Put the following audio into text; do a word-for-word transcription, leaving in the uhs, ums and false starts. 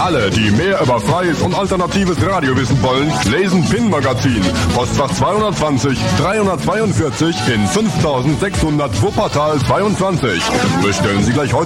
Alle, die mehr über freies und alternatives Radio wissen wollen, lesen Pin Magazin. Postfach zweihundertzwanzig dreihundertzweiundvierzig in fünftausendsechshundert Wuppertal zweiundzwanzig. Bestellen Sie gleich heute